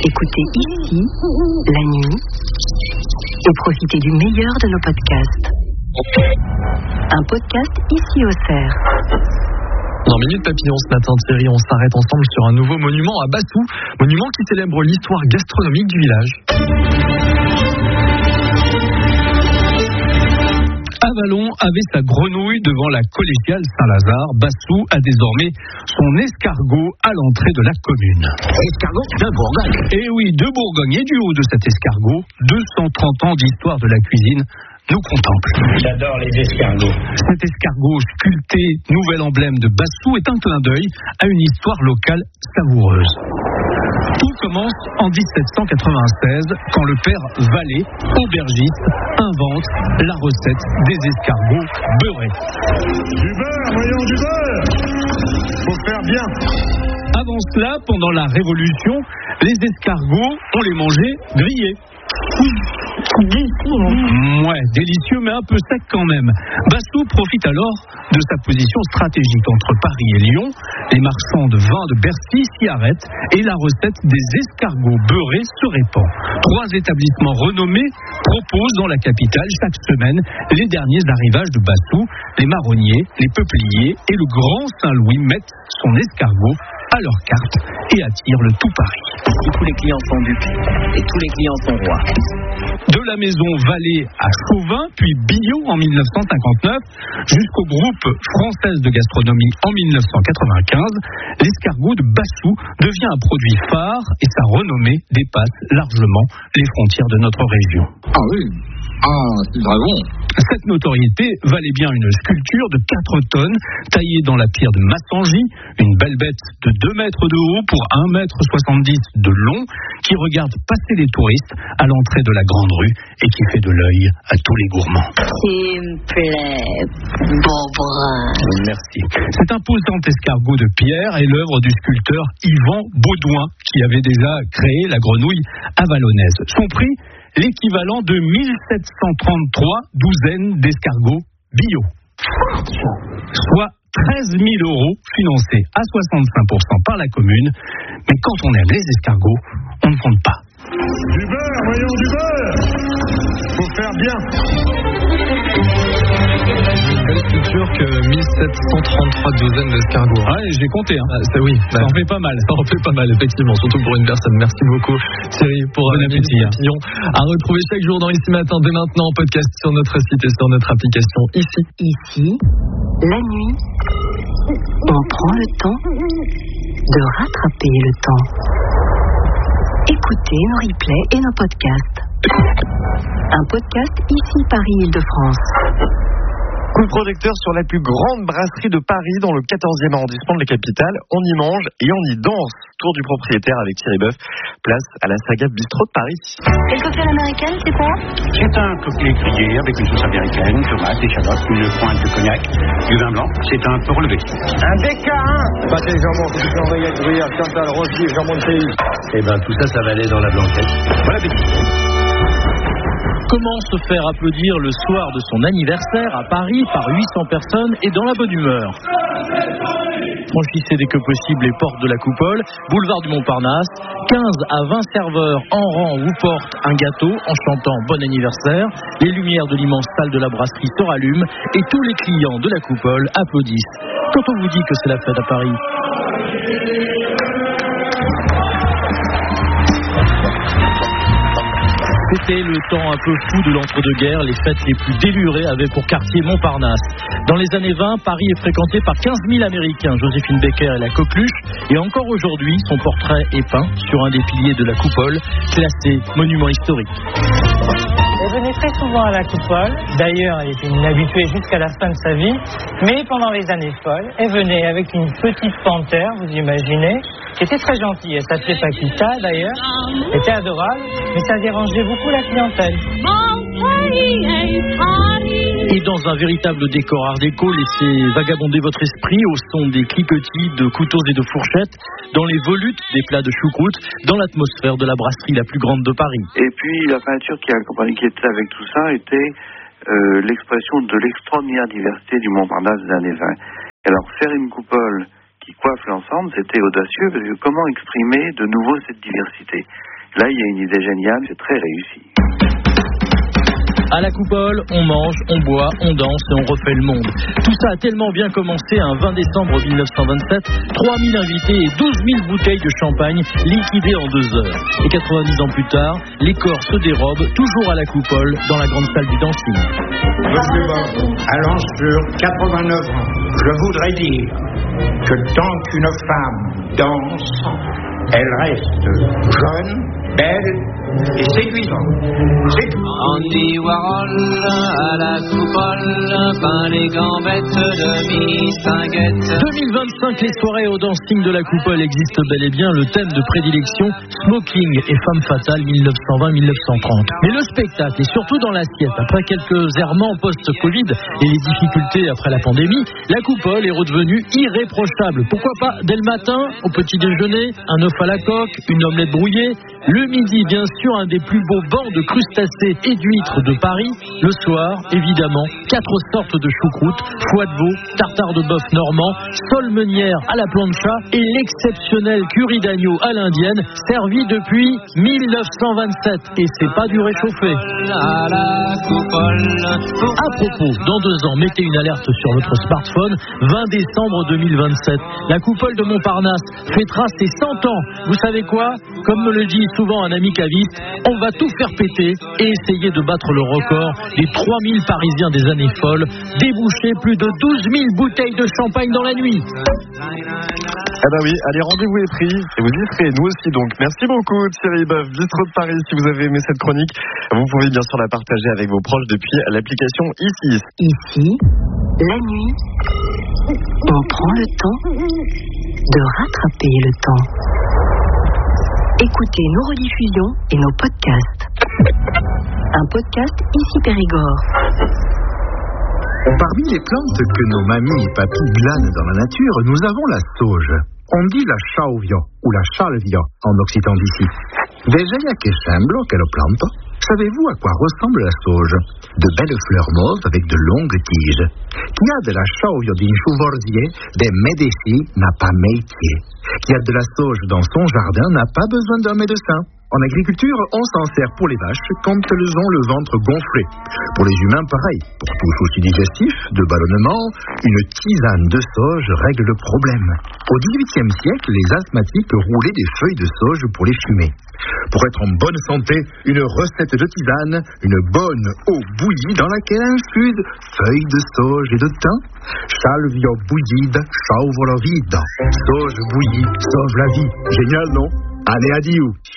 Écoutez ici, la nuit, et profitez du meilleur de nos podcasts. Un podcast ici au Cerf. Dans Minute Papillon ce matin, Thierry, on s'arrête ensemble sur un nouveau monument à Bassou, monument qui célèbre l'histoire gastronomique du village. Avallon avait sa grenouille devant la collégiale Saint-Lazare. Bassou a désormais son escargot à l'entrée de la commune. Escargot de Bourgogne. Et oui, de Bourgogne. Et du haut de cet escargot, 230 ans d'histoire de la cuisine nous contemple. J'adore les escargots. Cet escargot sculpté, nouvel emblème de Bassou, est un clin d'œil à une histoire locale savoureuse. Tout commence en 1796 quand le père Vallée, aubergiste, invente la recette des escargots beurrés. Du beurre, voyons, du beurre. Faut faire bien. Avant cela, pendant la Révolution, les escargots, on les mangeait grillés. Ouais, délicieux mais un peu sec quand même. Bassou profite alors de sa position stratégique entre Paris et Lyon. Les marchands de vin de Bercy s'y arrêtent et la recette des escargots beurrés se répand. 3 établissements renommés proposent dans la capitale chaque semaine les derniers arrivages de Bassou. Les marronniers, les peupliers et le Grand Saint-Louis mettent son escargot à leur carte et attirent le tout Paris. Et tous les clients sont ducs et tous les clients sont rois. De la maison Vallée à Chauvin, puis Billot en 1959, jusqu'au groupe Française de gastronomie en 1995, l'escargot de Bassou devient un produit phare et sa renommée dépasse largement les frontières de notre région. Ah oui. Ah, c'est dragon. Cette notoriété valait bien une sculpture de 4 tonnes, taillée dans la pierre de Massangy, une belle bête de 2 mètres de haut pour 1,70 m de long, qui regarde passer les touristes à l'entrée de la grande rue et qui fait de l'œil à tous les gourmands. S'il me plaît, Bobrin. Merci. Cet imposant escargot de pierre est l'œuvre du sculpteur Yvan Baudouin, qui avait déjà créé la grenouille avallonnaise. Son prix, l'équivalent de 1733 douzaines d'escargots bio. Soit 13 000 € financés à 65% par la commune. Mais quand on aime les escargots, on ne compte pas. Du beurre, voyons, du beurre. Faut faire bien. Quelle sculpture que 1733 douzaines d'escargots. Ah, j'ai compté. Oui, ça en fait pas mal. Ça en fait pas mal, effectivement, surtout pour une personne. Merci beaucoup, Thierry, pour un Papillon. À retrouver chaque jour dans Ici Matin, dès maintenant en podcast sur notre site et sur notre application Ici. Ici, la nuit, on prend le temps de rattraper le temps. Écoutez nos replays et nos podcasts. Un podcast Ici Paris-Île-de-France. Coup projecteur sur la plus grande brasserie de Paris dans le 14e arrondissement de la capitale. On y mange et on y danse. Tour du propriétaire avec Thierry Boeuf. Place à la saga Bistrot de Paris. Et le cocktail américain, c'est quoi? C'est un cocktail grillé avec une sauce américaine, tomate, échalote, une pointe de cognac, du vin blanc. C'est un peu relevé. Un bécarin. Pâté jambon, c'est envoyé gruyère, Chantal, rôti, jambon de pays. Eh ben tout ça, ça va aller dans la blanquette. Voilà, appétit. Comment se faire applaudir le soir de son anniversaire à Paris par 800 personnes et dans la bonne humeur? Franchissez dès que possible les portes de la Coupole, boulevard du Montparnasse. 15 à 20 serveurs en rang vous portent un gâteau en chantant bon anniversaire. Les lumières de l'immense salle de la brasserie se rallument et tous les clients de la Coupole applaudissent. Quand on vous dit que c'est la fête à Paris. C'était le temps un peu fou de l'entre-deux-guerres. Les fêtes les plus délurées avaient pour quartier Montparnasse. Dans les années 20, Paris est fréquenté par 15 000 Américains. Joséphine Baker et la coqueluche. Et encore aujourd'hui, son portrait est peint sur un des piliers de la Coupole, classé monument historique. Elle venait très souvent à la Coupole. D'ailleurs, elle était une habituée jusqu'à la fin de sa vie. Mais pendant les années folles, elle venait avec une petite panthère, vous imaginez, qui était très gentille. Elle s'appelait Paquita, d'ailleurs. Elle était adorable, mais ça dérangeait beaucoup la clientèle. Et dans un véritable décor art déco, laissez vagabonder votre esprit au son des cliquetis de couteaux et de fourchettes, dans les volutes des plats de choucroute, dans l'atmosphère de la brasserie la plus grande de Paris. Et puis la peinture qui était avec tout ça était l'expression de l'extraordinaire diversité du Montparnasse des années 20. Alors faire une coupole qui coiffe l'ensemble, c'était audacieux, parce que comment exprimer de nouveau cette diversité ? Là, il y a une idée géniale, c'est très réussi. À la Coupole, on mange, on boit, on danse et on refait le monde. Tout ça a tellement bien commencé un 20 décembre 1927. 3000 invités et 12 000 bouteilles de champagne liquidées en 2 heures. Et 90 ans plus tard, les corps se dérobent, toujours à la Coupole, dans la grande salle du dancing. Monsieur Bob, à l'âge de 89 ans, je voudrais dire que tant qu'une femme danse, elle reste jeune, belle et séduisante. C'est tout. Andy Warhol à la Coupole, peint les gambettes de Miss Tinguette. 2025, les soirées au dancing de la Coupole existent bel et bien. Le thème de prédilection, smoking et femme fatale 1920-1930. Mais le spectacle, et surtout dans l'assiette, après quelques errements post-Covid et les difficultés après la pandémie, la Coupole est redevenue irréprochable. Pourquoi pas dès le matin, au petit déjeuner, un œuf à la coque, une omelette brouillée. Le midi, bien sûr, un des plus beaux bancs de crustacés et d'huîtres de Paris. Le soir, évidemment, 4 sortes de choucroute, foie de veau, tartare de bœuf normand, solmenière à la plancha et l'exceptionnel curry d'agneau à l'indienne, servi depuis 1927. Et c'est pas du réchauffé. À propos, dans 2 ans, mettez une alerte sur votre smartphone. 20 décembre 2027. La Coupole de Montparnasse fêtera ses 100 ans. Vous savez quoi ? Comme me le dit souvent un ami caviste, on va tout faire péter et essayer de battre le record des 3000 Parisiens des années folles, déboucher plus de 12 000 bouteilles de champagne dans la nuit. Ah bah oui, allez, rendez-vous est pris, et vous y serez, nous aussi donc. Merci beaucoup Thierry Boeuf, Bistrot de Paris. Si vous avez aimé cette chronique, vous pouvez bien sûr la partager avec vos proches depuis l'application Ici. Ici, la nuit, on prend le temps de rattraper le temps. Écoutez nos rediffusions et nos podcasts. Un podcast Ici Périgord. Parmi les plantes que nos mamies et papis glanent dans la nature, nous avons la sauge. On dit la chauvia ou la chalvia en occitan d'ici. Déjà, il y a che semblo che lo planto. Savez-vous à quoi ressemble la sauge? De belles fleurs mauves avec de longues tiges. Qui a de la chauvia d'un chouvordier, des médecins n'a pas métier. Qui a de la sauge dans son jardin n'a pas besoin d'un médecin. En agriculture, on s'en sert pour les vaches quand elles ont le ventre gonflé. Pour les humains, pareil. Pour tout souci digestif, de ballonnement, une tisane de sauge règle le problème. Au XVIIIe siècle, les asthmatiques roulaient des feuilles de sauge pour les fumer. Pour être en bonne santé, une recette de tisane, une bonne eau bouillie dans laquelle infuse feuilles de sauge et de thym. Chalvia bouillide, sauve la vida. Sauge bouillie, sauve la vie. Génial, non? Allez, adieu.